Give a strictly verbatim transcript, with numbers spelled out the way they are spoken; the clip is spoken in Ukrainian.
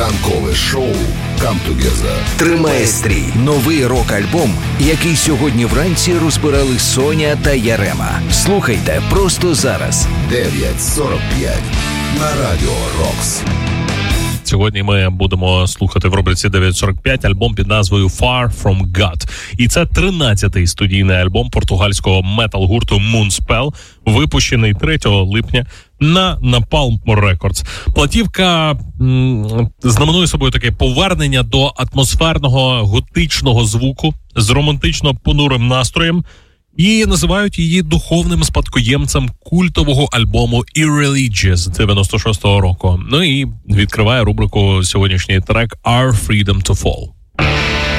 Ранкове шоу «Come Together» тримає стрій. Новий рок-альбом, який сьогодні вранці розбирали Соня та Ярема. Слухайте просто зараз. дев'ять сорок п'ять на Радіо Рокс. Сьогодні ми будемо слухати в рубриці дев'ять сорок п'ять альбом під назвою Far From God. І це тринадцятий студійний альбом португальського метал-гурту Moonspell, випущений третього липня на Napalm Records. Платівка м- знаменує собою таке повернення до атмосферного готичного звуку з романтично-понурим настроєм, і називають її духовним спадкоємцем культового альбому Irreligious дев'яносто шостого року. Ну і відкриває рубрику сьогоднішній трек Our Freedom to Fall.